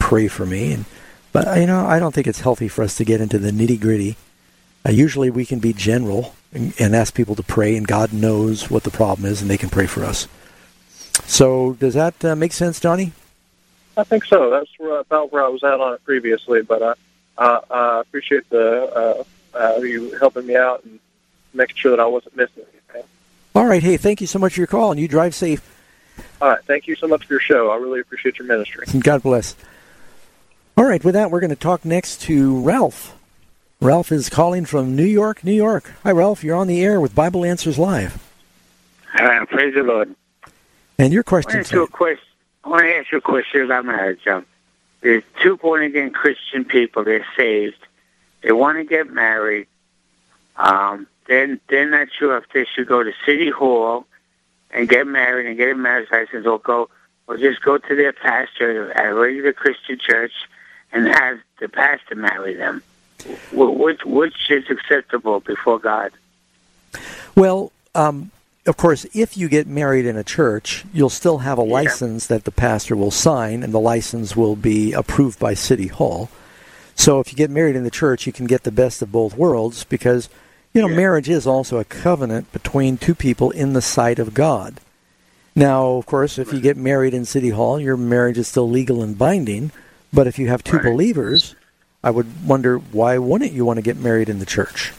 pray for me. But I don't think it's healthy for us to get into the nitty-gritty. Usually we can be general and ask people to pray, and God knows what the problem is, and they can pray for us. So does that make sense, Johnny? I think so. That's about where I was at on it previously, but I appreciate you helping me out and making sure that I wasn't missing anything. All right. Hey, thank you so much for your call, and you drive safe. All right. Thank you so much for your show. I really appreciate your ministry. God bless. All right. With that, we're going to talk next to Ralph. Ralph is calling from New York, New York. Hi, Ralph. You're on the air with Bible Answers Live. Praise the Lord. And your question? I want to ask you a question about marriage. There's two born-again Christian people. They're saved. They want to get married. They're not sure if they should go to City Hall and get married and get a marriage license, or just go to their pastor at a regular Christian church and have the pastor marry them. Which is acceptable before God? Well, of course, if you get married in a church, you'll still have a license that the pastor will sign, and the license will be approved by City Hall. So if you get married in the church, you can get the best of both worlds because, marriage is also a covenant between two people in the sight of God. Now, of course, if you get married in City Hall, your marriage is still legal and binding, but if you have two believers, I would wonder, why wouldn't you want to get married in the church?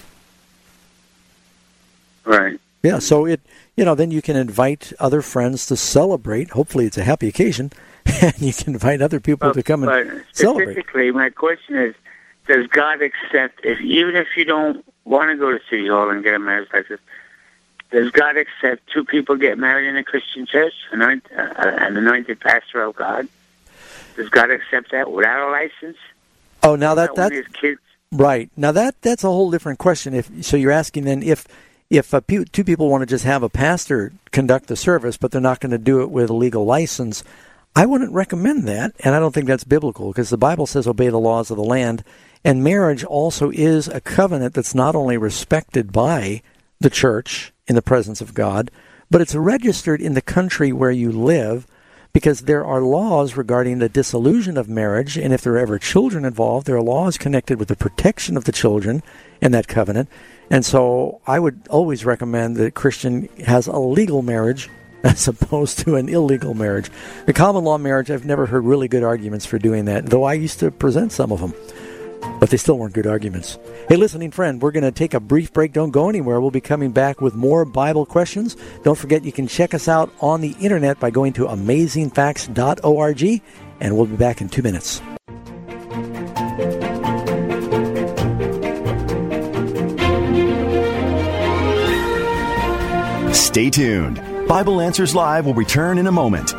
Right. Yeah, so then you can invite other friends to celebrate. Hopefully it's a happy occasion, and you can invite other people to come and celebrate. Specifically, my question is, does God accept, even if you don't want to go to City Hall and get a marriage license, does God accept two people get married in a Christian church, an anointed pastor of God? Does God accept that without a license? Oh, now that's his kids. Right. Now that's a whole different question. So you're asking then if two people want to just have a pastor conduct the service, but they're not going to do it with a legal license, I wouldn't recommend that, and I don't think that's biblical because the Bible says obey the laws of the land, and marriage also is a covenant that's not only respected by the church in the presence of God, but it's registered in the country where you live, because there are laws regarding the dissolution of marriage, and if there are ever children involved, there are laws connected with the protection of the children in that covenant. And so I would always recommend that a Christian has a legal marriage as opposed to an illegal marriage. The common law marriage, I've never heard really good arguments for doing that, though I used to present some of them. But they still weren't good arguments. Hey, listening friend, we're going to take a brief break. Don't go anywhere. We'll be coming back with more Bible questions. Don't forget you can check us out on the internet by going to amazingfacts.org, and we'll be back in 2 minutes. Stay tuned. Bible Answers Live will return in a moment.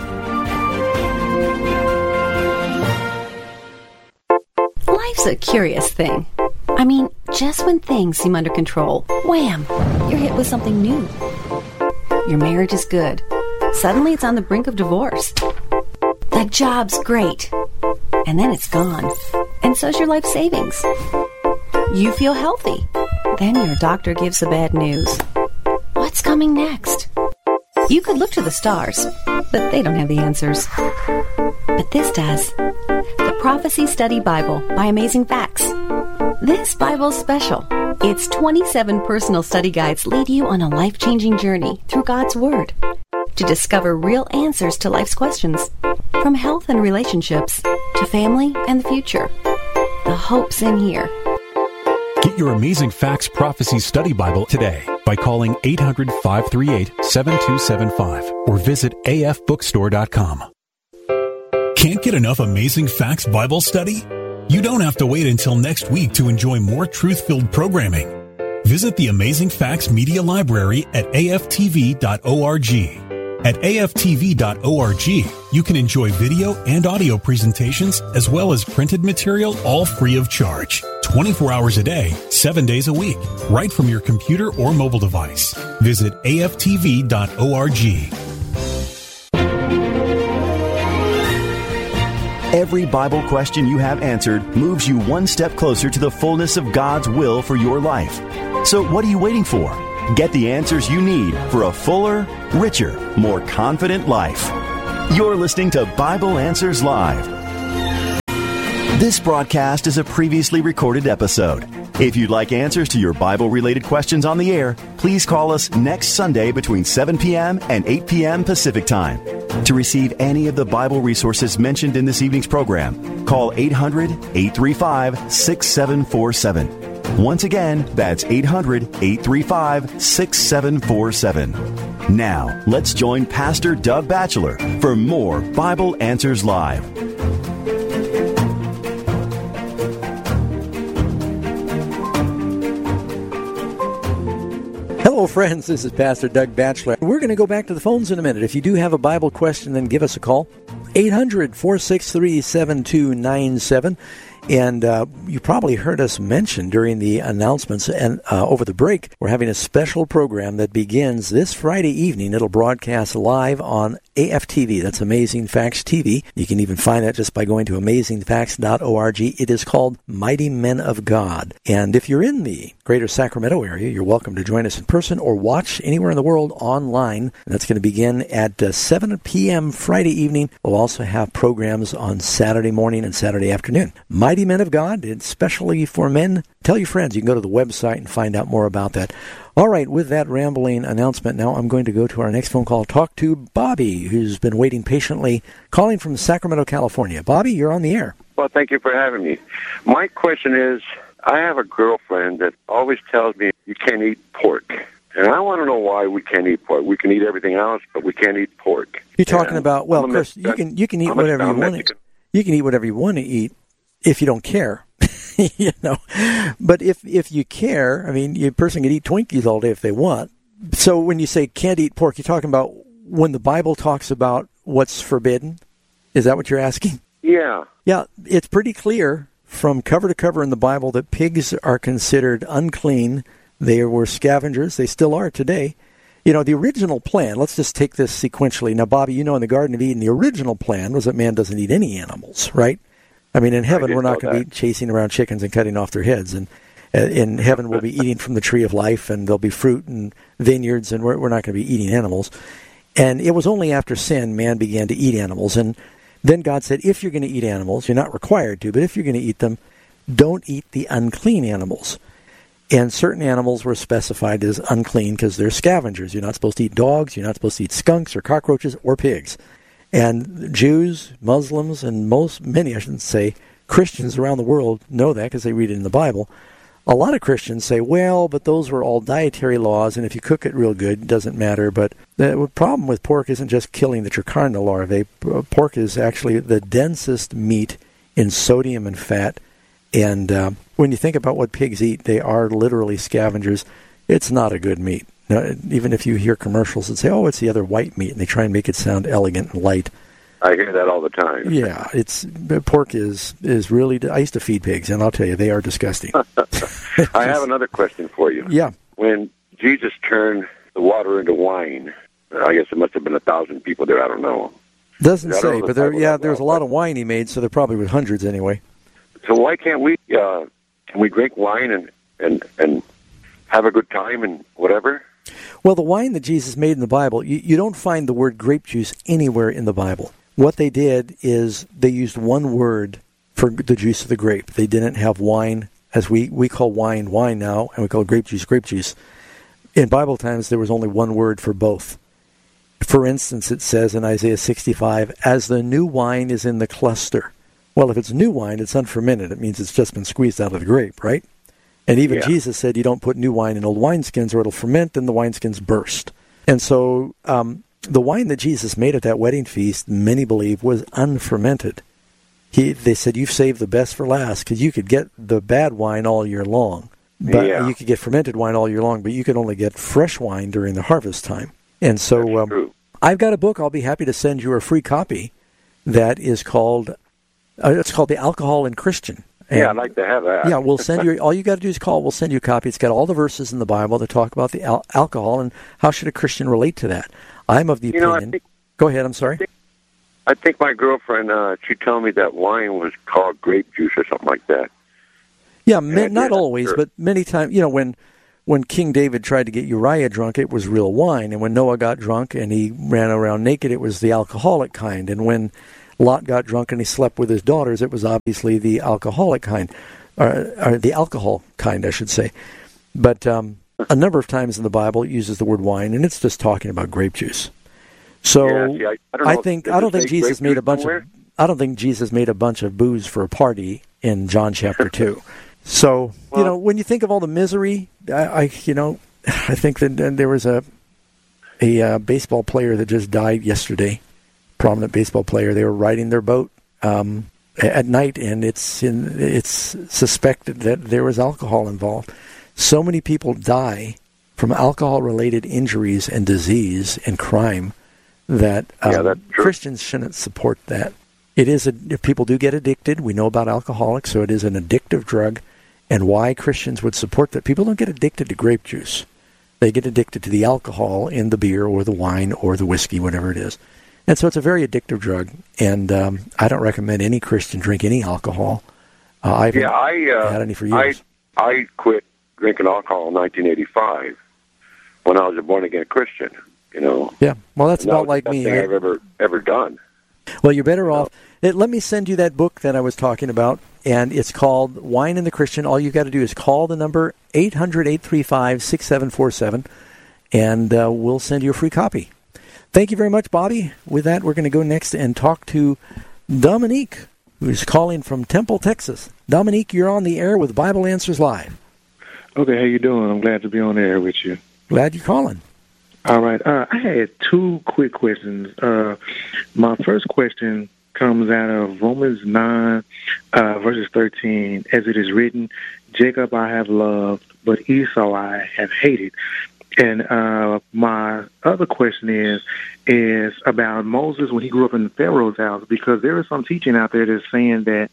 Life's a curious thing. I mean, just when things seem under control, wham, you're hit with something new. Your marriage is good. Suddenly it's on the brink of divorce. That job's great. And then it's gone. And so's your life savings. You feel healthy. Then your doctor gives the bad news. What's coming next? You could look to the stars, but they don't have the answers. But this does. The Prophecy Study Bible by Amazing Facts. This Bible's special. Its 27 personal study guides lead you on a life-changing journey through God's Word to discover real answers to life's questions, from health and relationships to family and the future. The hope's in here. Get your Amazing Facts Prophecy Study Bible today by calling 800-538-7275 or visit afbookstore.com. Can't get enough Amazing Facts Bible study? You don't have to wait until next week to enjoy more truth-filled programming. Visit the Amazing Facts Media Library at aftv.org. At aftv.org, you can enjoy video and audio presentations as well as printed material, all free of charge. 24 hours a day, 7 days a week, right from your computer or mobile device. Visit aftv.org. Every Bible question you have answered moves you one step closer to the fullness of God's will for your life. So what are you waiting for? Get the answers you need for a fuller, richer, more confident life. You're listening to Bible Answers Live. This broadcast is a previously recorded episode. If you'd like answers to your Bible-related questions on the air, please call us next Sunday between 7 p.m. and 8 p.m. Pacific Time. To receive any of the Bible resources mentioned in this evening's program, call 800-835-6747. Once again, that's 800-835-6747. Now, let's join Pastor Doug Batchelor for more Bible Answers Live. Hello, friends. This is Pastor Doug Batchelor. We're going to go back to the phones in a minute. If you do have a Bible question, then give us a call. 800-463-7297. And you probably heard us mention during the announcements and over the break, we're having a special program that begins this Friday evening. It'll broadcast live on AFTV. That's Amazing Facts TV. You can even find that just by going to amazingfacts.org. It is called Mighty Men of God. And if you're in the greater Sacramento area, you're welcome to join us in person or watch anywhere in the world online. And that's going to begin at 7 p.m. Friday evening. We'll also have programs on Saturday morning and Saturday afternoon. Mighty Men of God, especially for men. Tell your friends. You can go to the website and find out more about that. All right, with that rambling announcement, now I'm going to go to our next phone call, talk to Bobby, who's been waiting patiently, calling from Sacramento, California. Bobby, you're on the air. Well, thank you for having me. My question is, I have a girlfriend that always tells me you can't eat pork. And I want to know why we can't eat pork. We can eat everything else, but we can't eat pork. You're talking about, well, of course, you can eat whatever you want to. You can eat whatever you want to eat if you don't care. You know, but if you care, I mean, a person can eat Twinkies all day if they want. So when you say can't eat pork, you're talking about when the Bible talks about what's forbidden? Is that what you're asking? Yeah. Yeah, it's pretty clear from cover to cover in the Bible that pigs are considered unclean. They were scavengers. They still are today. You know, the original plan, let's just take this sequentially. Now, Bobby, you know, in the Garden of Eden, the original plan was that man doesn't eat any animals, right? I mean, in heaven, we're not going to be chasing around chickens and cutting off their heads. And in heaven, we'll be eating from the tree of life, and there'll be fruit and vineyards, and we're not going to be eating animals. And it was only after sin man began to eat animals. And then God said, if you're going to eat animals, you're not required to, but if you're going to eat them, don't eat the unclean animals. And certain animals were specified as unclean because they're scavengers. You're not supposed to eat dogs, you're not supposed to eat skunks or cockroaches or pigs. And Jews, Muslims, and many, I shouldn't say, Christians around the world know that because they read it in the Bible. A lot of Christians say, well, but those were all dietary laws, and if you cook it real good, it doesn't matter. But the problem with pork isn't just killing the trichina larvae. Pork is actually the densest meat in sodium and fat. And when you think about what pigs eat, they are literally scavengers. It's not a good meat. Now, even if you hear commercials that say, oh, it's the other white meat, and they try and make it sound elegant and light. I hear that all the time. Yeah, pork is really, I used to feed pigs, and I'll tell you, they are disgusting. I have another question for you. Yeah. When Jesus turned the water into wine, I guess it must have been 1,000 people there, I don't know. Doesn't say, but there's a lot of wine he made, so there probably was hundreds anyway. So why can't we, can we drink wine and have a good time and whatever? Well, the wine that Jesus made in the Bible, you don't find the word grape juice anywhere in the Bible. What they did is they used one word for the juice of the grape. They didn't have wine, as we call wine now, and we call grape juice. In Bible times, there was only one word for both. For instance, it says in Isaiah 65, as the new wine is in the cluster. Well, if it's new wine, it's unfermented. It means it's just been squeezed out of the grape, right? And even Jesus said you don't put new wine in old wineskins or it'll ferment and the wineskins burst. And so the wine that Jesus made at that wedding feast, many believe, was unfermented. They said, you've saved the best for last, because you could get the bad wine all year long. But you could get fermented wine all year long, but you could only get fresh wine during the harvest time. And so I've got a book. I'll be happy to send you a free copy that is called, it's called The Alcohol and Christian. And, I'd like to have that. Yeah, we'll send you, all you got to do is call, we'll send you a copy. It's got all the verses in the Bible that talk about the alcohol and how should a Christian relate to that. I'm of the opinion. Go ahead, I'm sorry. I think my girlfriend, she told me that wine was called grape juice or something like that. Yeah, not always, but many times, when King David tried to get Uriah drunk, it was real wine. And when Noah got drunk and he ran around naked, it was the alcoholic kind. And when Lot got drunk and he slept with his daughters, it was obviously the alcoholic kind, or the alcohol kind, I should say. But a number of times in the Bible it uses the word wine, and it's just talking about grape juice. So I don't think Jesus made a bunch of booze for a party in John chapter 2. So, when you think of all the misery, I think that there was a baseball player that just died yesterday, prominent baseball player. They were riding their boat at night, and it's suspected that there was alcohol involved. So many people die from alcohol-related injuries and disease and crime that Christians shouldn't support that. It is if people do get addicted, we know about alcoholics, so it is an addictive drug. And why Christians would support that? People don't get addicted to grape juice. They get addicted to the alcohol in the beer or the wine or the whiskey, whatever it is. And so it's a very addictive drug, and I don't recommend any Christian drink any alcohol. I haven't had any for years. I quit drinking alcohol in 1985 when I was a born-again Christian, Yeah, well, that's about like me. I've ever done. Well, you're better off. Let me send you that book that I was talking about, and it's called Wine and the Christian. All you've got to do is call the number 800-835-6747, and we'll send you a free copy. Thank you very much, Bobby. With that, we're going to go next and talk to Dominique, who's calling from Temple, Texas. Dominique, you're on the air with Bible Answers Live. Okay, how you doing? I'm glad to be on the air with you. Glad you're calling. All right. I had two quick questions. My first question comes out of Romans 9, verses 13. As it is written, Jacob I have loved, but Esau I have hated. And my other question is about Moses when he grew up in Pharaoh's house, because there is some teaching out there that's saying that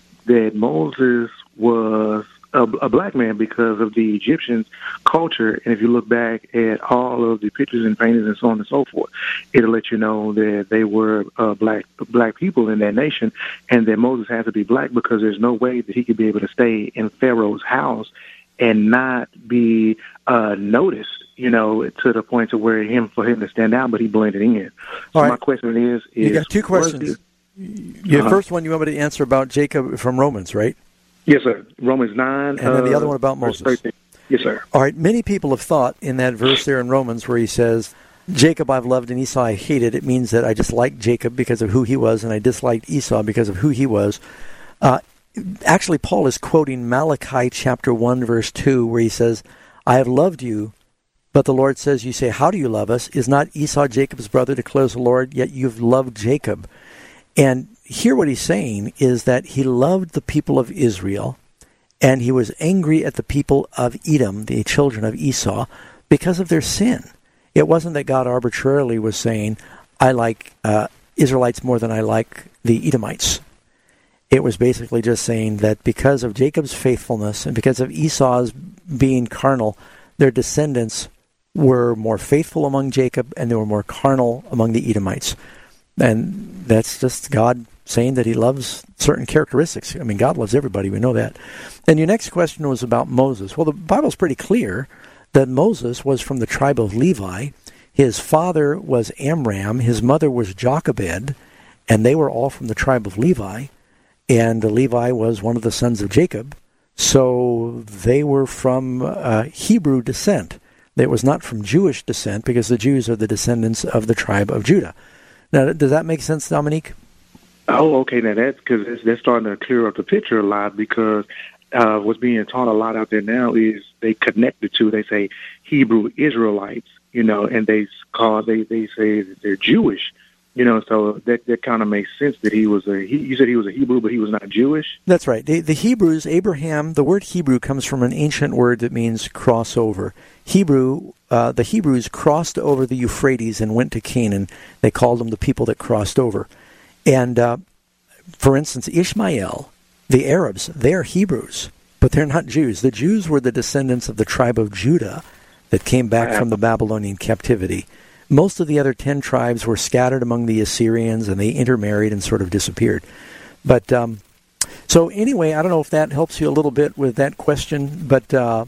Moses was a black man because of the Egyptians' culture. And if you look back at all of the pictures and paintings and so on and so forth, it'll let you know that they were black people in that nation, and that Moses had to be black because there's no way that he could be able to stay in Pharaoh's house and not be noticed, to the point to where for him to stand out, but he blended in. So my question is you got two questions. The first one you want me to answer about Jacob from Romans, right? Yes, sir. Romans 9. And then the other one about Moses. 13. Yes, sir. All right. Many people have thought in that verse there in Romans where he says, Jacob I've loved and Esau I hated, it means that I just liked Jacob because of who he was and I disliked Esau because of who he was. Actually, Paul is quoting Malachi chapter 1, verse 2, where he says, I have loved you, but the Lord says, you say, how do you love us? Is not Esau Jacob's brother, declares the Lord, yet you've loved Jacob. And here what he's saying is that he loved the people of Israel, and he was angry at the people of Edom, the children of Esau, because of their sin. It wasn't that God arbitrarily was saying, I like Israelites more than I like the Edomites. It was basically just saying that because of Jacob's faithfulness and because of Esau's being carnal, their descendants were more faithful among Jacob and they were more carnal among the Edomites. And that's just God saying that he loves certain characteristics. I mean, God loves everybody. We know that. And your next question was about Moses. Well, the Bible's pretty clear that Moses was from the tribe of Levi. His father was Amram. His mother was Jochebed. And they were all from the tribe of Levi. And Levi was one of the sons of Jacob. So they were from Hebrew descent. It was not from Jewish descent because the Jews are the descendants of the tribe of Judah. Now, does that make sense, Dominique? Oh, okay. Now that's because they're starting to clear up the picture a lot, because what's being taught a lot out there now is they connect the two. They say Hebrew Israelites, and they say that they're Jewish, so that kind of makes sense that you said he was a Hebrew, but he was not Jewish? That's right. The Hebrews, Abraham, the word Hebrew comes from an ancient word that means crossover. The Hebrews crossed over the Euphrates and went to Canaan. They called them the people that crossed over. And, for instance, Ishmael, the Arabs, they're Hebrews, but they're not Jews. The Jews were the descendants of the tribe of Judah that came back from the Babylonian captivity. Most of the other 10 tribes were scattered among the Assyrians, and they intermarried and sort of disappeared. But so anyway, I don't know if that helps you a little bit with that question, but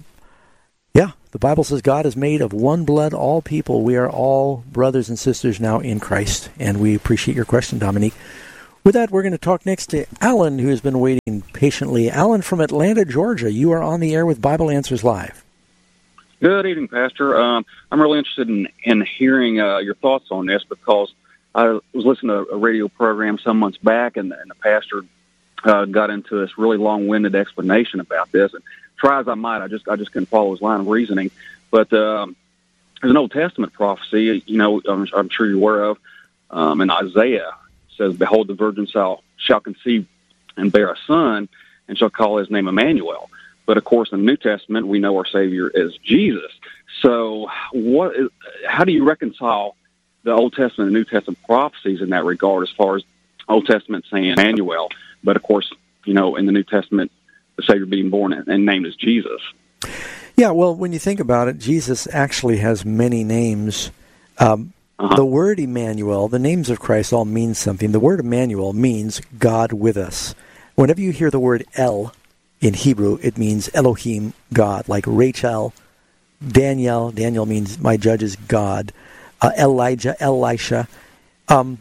yeah, the Bible says God is made of one blood, all people. We are all brothers and sisters now in Christ, and we appreciate your question, Dominique. With that, we're going to talk next to Alan, who has been waiting patiently. Alan from Atlanta, Georgia. You are on the air with Bible Answers Live. Good evening, Pastor. I'm really interested in hearing your thoughts on this because I was listening to a radio program some months back, and the pastor got into this really long-winded explanation about this. And try as I might, I just couldn't follow his line of reasoning. But there's an Old Testament prophecy, I'm sure you're aware of, in Isaiah. Says, "Behold, the virgin shall conceive and bear a son, and shall call his name Emmanuel." But of course, in the New Testament, we know our Savior is Jesus. So, how do you reconcile the Old Testament and New Testament prophecies in that regard? As far as Old Testament saying Emmanuel, but of course, in the New Testament, the Savior being born and named as Jesus. Yeah, well, when you think about it, Jesus actually has many names. The word Emmanuel, the names of Christ all mean something. The word Emmanuel means God with us. Whenever you hear the word El in Hebrew, it means Elohim, God. Like Rachel, Daniel means my judge is God. Elijah, Elisha. And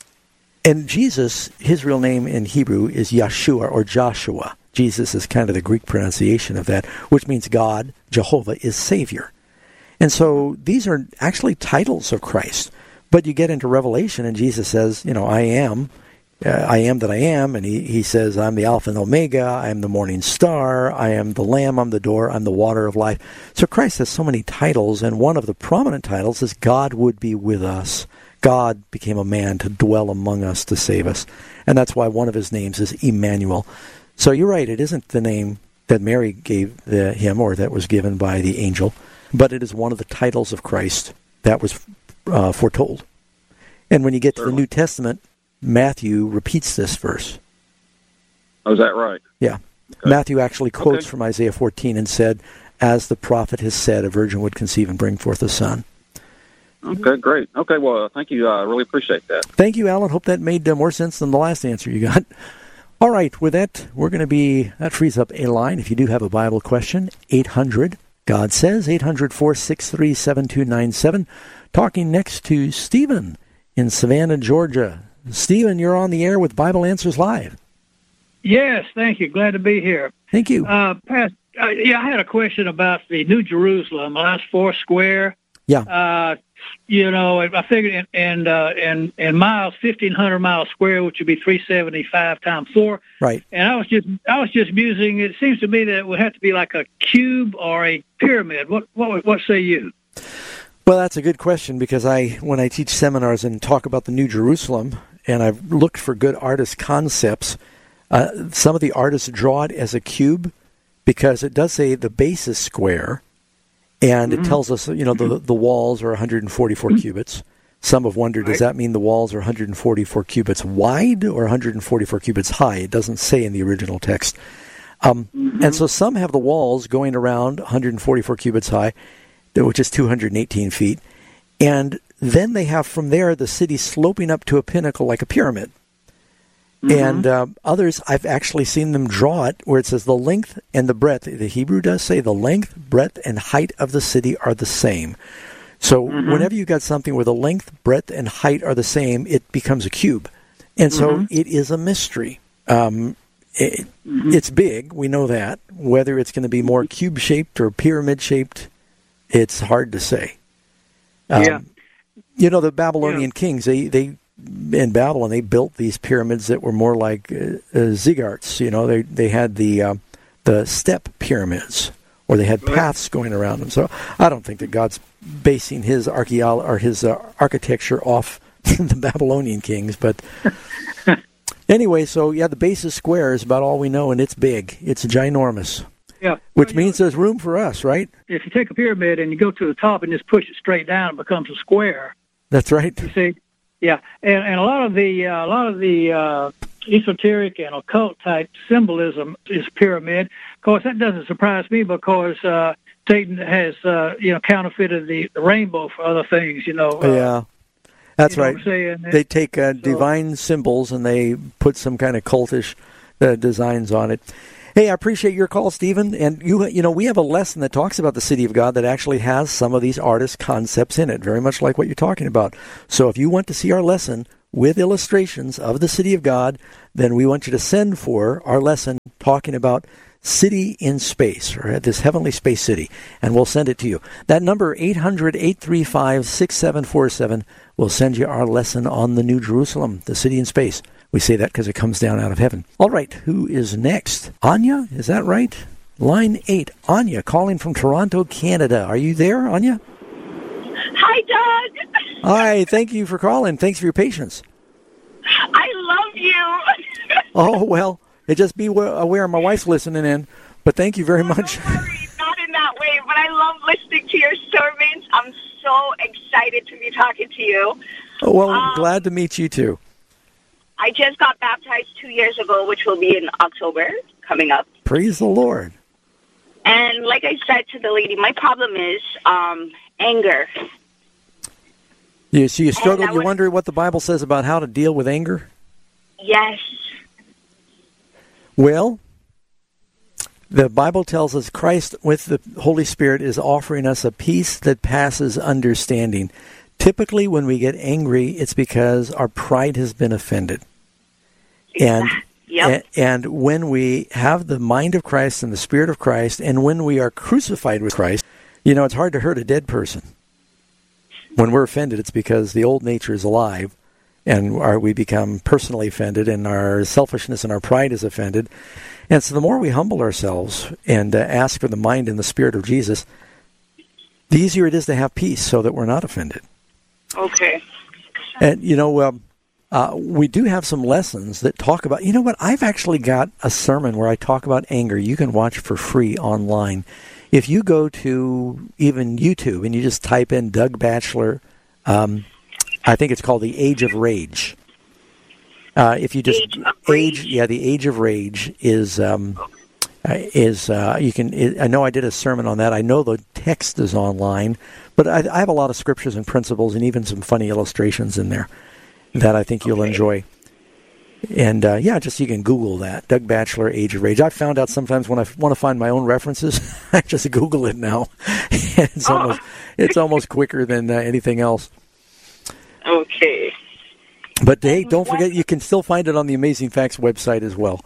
Jesus, his real name in Hebrew is Yeshua or Joshua. Jesus is kind of the Greek pronunciation of that, which means God, Jehovah, is Savior. And so these are actually titles of Christ. But you get into Revelation, and Jesus says, I am that I am. And he says, I'm the Alpha and Omega, I am the morning star, I am the Lamb, I'm the door, I'm the water of life. So Christ has so many titles, and one of the prominent titles is God would be with us. God became a man to dwell among us to save us. And that's why one of his names is Emmanuel. So you're right, it isn't the name that Mary gave him or that was given by the angel, but it is one of the titles of Christ that was foretold. And when you get to the New Testament, Matthew repeats this verse. Oh, is that right? Yeah. Okay. Matthew actually quotes from Isaiah 14 and said, as the prophet has said, a virgin would conceive and bring forth a son. Okay, great. Okay, well, thank you. I really appreciate that. Thank you, Alan. Hope that made more sense than the last answer you got. All right, with that, that frees up a line. If you do have a Bible question, 800 God Says, 800-463-7297. Talking next to Stephen in Savannah, Georgia. Stephen, you're on the air with Bible Answers Live. Yes, thank you. Glad to be here. Thank you. Pastor, I had a question about the New Jerusalem, last 4 square. Yeah. I figured in miles, 1,500 miles square, which would be 375 times 4. Right. And I was just musing. It seems to me that it would have to be like a cube or a pyramid. What say you? Well, that's a good question because when I teach seminars and talk about the New Jerusalem, and I've looked for good artist concepts, some of the artists draw it as a cube because it does say the base is square. And it tells us, the walls are 144 cubits. Some have wondered, does that mean the walls are 144 cubits wide or 144 cubits high? It doesn't say in the original text. And so some have the walls going around 144 cubits high, which is 218 feet. And then they have from there the city sloping up to a pinnacle like a pyramid. And others, I've actually seen them draw it where it says the length and the breadth. The Hebrew does say the length, breadth, and height of the city are the same. So whenever you got something where the length, breadth, and height are the same, it becomes a cube. And so it is a mystery. It's big, we know that. Whether it's going to be more cube-shaped or pyramid-shaped, it's hard to say. The Babylonian kings, they in Babylon, they built these pyramids that were more like ziggurats. They had the step pyramids, or they had paths going around them. So I don't think that God's basing his architecture off the Babylonian kings. But anyway, so the base is square is about all we know, and it's big. It's ginormous. Yeah. Which means there's room for us, right? If you take a pyramid and you go to the top and just push it straight down, it becomes a square. That's right. You see. Yeah, and a lot of the esoteric and occult type symbolism is pyramid. Of course, that doesn't surprise me because Satan has counterfeited the rainbow for other things. Yeah, that's right. They take so divine symbols and they put some kind of cultish designs on it. Hey, I appreciate your call, Stephen. And we have a lesson that talks about the city of God that actually has some of these artist concepts in it, very much like what you're talking about. So if you want to see our lesson, with illustrations of the city of God, then we want you to send for our lesson talking about city in space, or this heavenly space city, and we'll send it to you. That number, 800-835-6747, will send you our lesson on the New Jerusalem, the city in space. We say that because it comes down out of heaven. All right, who is next? Anya, is that right? Line 8, Anya, calling from Toronto, Canada. Are you there, Anya? Hi, Doug. Hi, thank you for calling. Thanks for your patience. I love you. Oh, well, just be aware my wife's listening in, but thank you very much. Don't worry, not in that way, but I love listening to your sermons. I'm so excited to be talking to you. Well, glad to meet you, too. I just got baptized 2 years ago, which will be in October, coming up. Praise the Lord. And like I said to the lady, my problem is anger. Yeah, so you struggle, you wonder what the Bible says about how to deal with anger? Yes. Well, the Bible tells us Christ with the Holy Spirit is offering us a peace that passes understanding. Typically, when we get angry, it's because our pride has been offended. And when we have the mind of Christ and the Spirit of Christ, and when we are crucified with Christ, it's hard to hurt a dead person. When we're offended, it's because the old nature is alive, and we become personally offended, and our selfishness and our pride is offended. And so the more we humble ourselves and ask for the mind and the Spirit of Jesus, the easier it is to have peace so that we're not offended. Okay. And, we do have some lessons that talk about, I've actually got a sermon where I talk about anger. You can watch for free online. If you go to even YouTube and you just type in Doug Batchelor, I think it's called The Age of Rage. If you just the Age of Rage is you can. I know I did a sermon on that. I know the text is online, but I have a lot of scriptures and principles and even some funny illustrations in there that I think you'll enjoy. And you can Google that, Doug Batchelor, Age of Rage. I found out sometimes when I want to find my own references, I just Google it now. It's almost quicker than anything else. Okay. But hey, don't forget, you can still find it on the Amazing Facts website as well.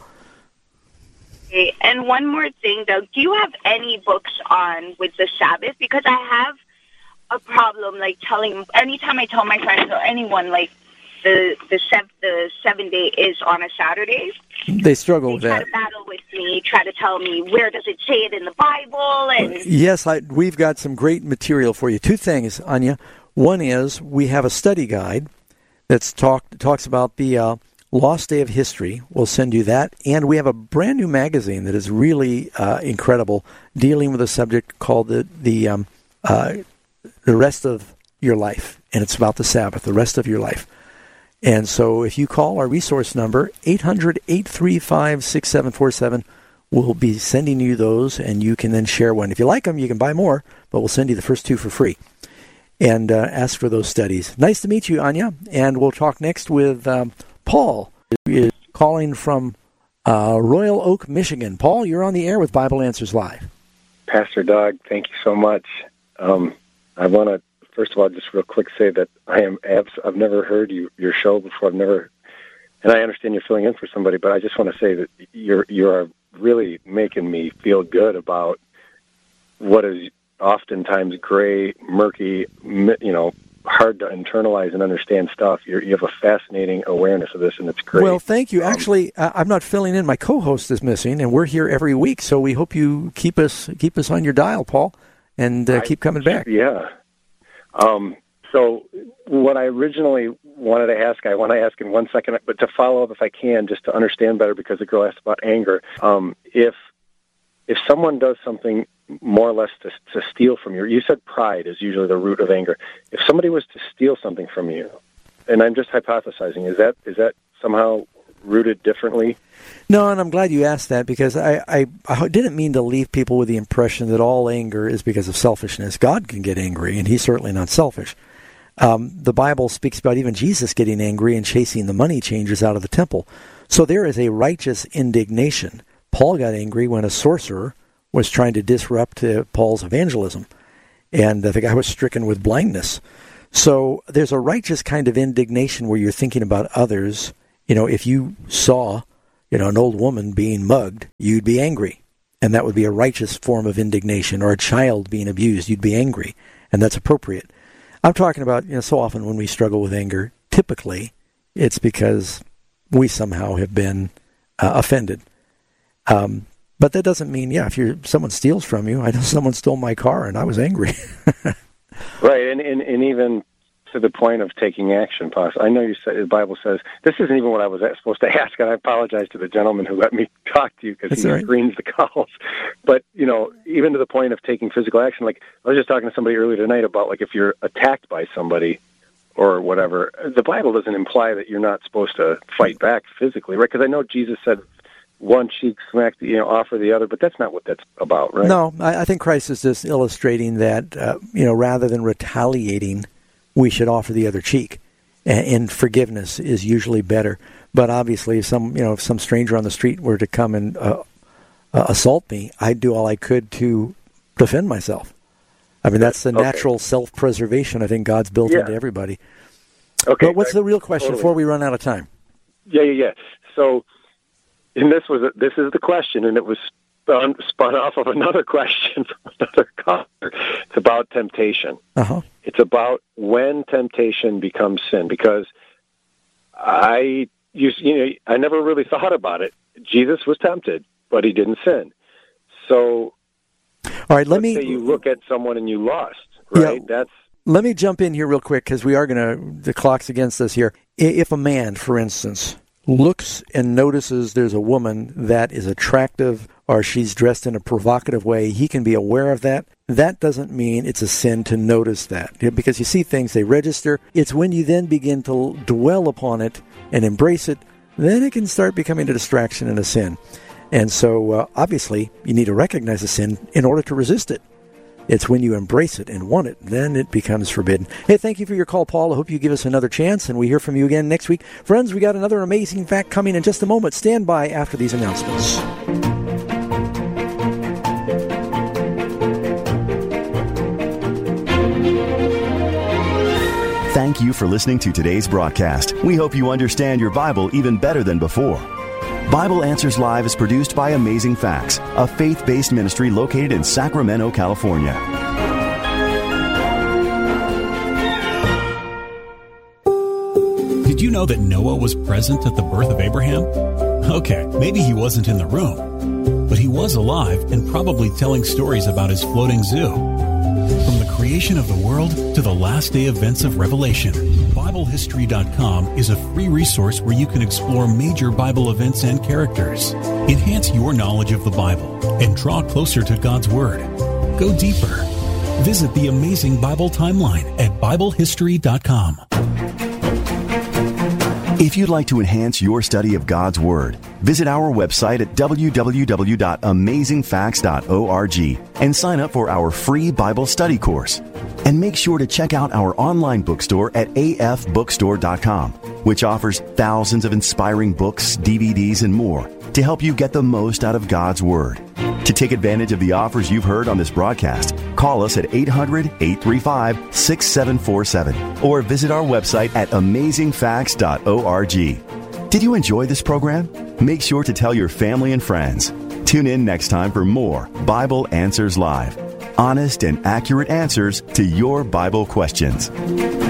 Okay, and one more thing, Doug. Do you have any books on with the Sabbath? Because I have a problem, anytime I tell my friends or anyone, the 7th day is on a Saturday. They struggle with that. They try to battle with me, try to tell me where does it say it in the Bible. And yes, we've got some great material for you. Two things, Anya. One is we have a study guide that talks about the Lost Day of History. We'll send you that. And we have a brand new magazine that is really incredible, dealing with a subject called the rest of your life. And it's about the Sabbath, the rest of your life. And so if you call our resource number, 800-835-6747, we'll be sending you those, and you can then share one. If you like them, you can buy more, but we'll send you the first 2 for free. And ask for those studies. Nice to meet you, Anya. And we'll talk next with Paul, who is calling from Royal Oak, Michigan. Paul, you're on the air with Bible Answers Live. Pastor Doug, thank you so much. I want to, first of all, just real quick say that I've never heard your show before. And I understand you're filling in for somebody, but I just want to say that you are really making me feel good about what is oftentimes gray, murky, hard to internalize and understand stuff. You have a fascinating awareness of this, and it's great. Well, thank you. Actually, I'm not filling in. My co-host is missing, and we're here every week, so we hope you keep us on your dial, Paul, and keep coming back. Yeah. So what I originally wanted to ask, I want to ask in 1 second, but to follow up if I can, just to understand better, because the girl asked about anger. If someone does something more or less to steal from you, you said pride is usually the root of anger. If somebody was to steal something from you, and I'm just hypothesizing, is that somehow rooted differently? No, and I'm glad you asked that, because I didn't mean to leave people with the impression that all anger is because of selfishness. God can get angry, and he's certainly not selfish. The Bible speaks about even Jesus getting angry and chasing the money changers out of the temple. So there is a righteous indignation. Paul got angry when a sorcerer was trying to disrupt Paul's evangelism, and the guy was stricken with blindness. So there's a righteous kind of indignation where you're thinking about others. If you saw, an old woman being mugged, you'd be angry. And that would be a righteous form of indignation. Or a child being abused, you'd be angry. And that's appropriate. I'm talking about, so often when we struggle with anger, typically it's because we somehow have been offended. But that doesn't mean, if someone steals from you, I know someone stole my car and I was angry. Right, and even to the point of taking action, possibly. I know you said the Bible says, this isn't even what I was supposed to ask, and I apologize to the gentleman who let me talk to you because he screens the calls. But, even to the point of taking physical action, like I was just talking to somebody earlier tonight about, like, if you're attacked by somebody or whatever, the Bible doesn't imply that you're not supposed to fight back physically, right? Because I know Jesus said, one cheek smack, offer the other, but that's not what that's about, right? No, I think Christ is just illustrating that, rather than retaliating, we should offer the other cheek, and forgiveness is usually better. But obviously, if some stranger on the street were to come and assault me, I'd do all I could to defend myself. I mean, that's the natural self-preservation I think God's built into everybody. Okay. But what's the real question before we run out of time? Yeah. So, and this is the question, and it was spun off of another question from another caller. It's about temptation. Uh-huh. It's about when temptation becomes sin, because I never really thought about it. Jesus was tempted, but he didn't sin. So, all right, let's say you look at someone and you lost, right? Yeah. Let me jump in here real quick because we are the clock's against us here. If a man, for instance, looks and notices there's a woman that is attractive or she's dressed in a provocative way, he can be aware of that. That doesn't mean it's a sin to notice that, because you see things, they register. It's when you then begin to dwell upon it and embrace it, then it can start becoming a distraction and a sin. And so, obviously, you need to recognize a sin in order to resist it. It's when you embrace it and want it, then it becomes forbidden. Hey, thank you for your call, Paul. I hope you give us another chance, and we hear from you again next week. Friends, we got another amazing fact coming in just a moment. Stand by after these announcements. Thank you for listening to today's broadcast. We hope you understand your Bible even better than before. Bible Answers Live is produced by Amazing Facts, a faith-based ministry located in Sacramento, California. Did you know that Noah was present at the birth of Abraham? Okay, maybe he wasn't in the room, but he was alive and probably telling stories about his floating zoo. From the creation of the world to the last day events of Revelation, BibleHistory.com is a free resource where you can explore major Bible events and characters. Enhance your knowledge of the Bible and draw closer to God's Word. Go deeper. Visit the Amazing Bible Timeline at BibleHistory.com. If you'd like to enhance your study of God's Word, visit our website at www.amazingfacts.org and sign up for our free Bible study course. And make sure to check out our online bookstore at afbookstore.com, which offers thousands of inspiring books, DVDs, and more to help you get the most out of God's Word. To take advantage of the offers you've heard on this broadcast, call us at 800-835-6747 or visit our website at amazingfacts.org. Did you enjoy this program? Make sure to tell your family and friends. Tune in next time for more Bible Answers Live. Honest and accurate answers to your Bible questions.